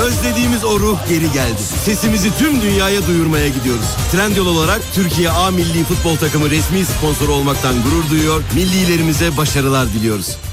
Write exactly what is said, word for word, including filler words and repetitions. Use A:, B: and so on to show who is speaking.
A: Özlediğimiz o ruh geri geldi. Sesimizi tüm dünyaya duyurmaya gidiyoruz. Trendyol olarak Türkiye A Milli Futbol Takımı resmi sponsoru olmaktan gurur duyuyor. Millilerimize başarılar diliyoruz.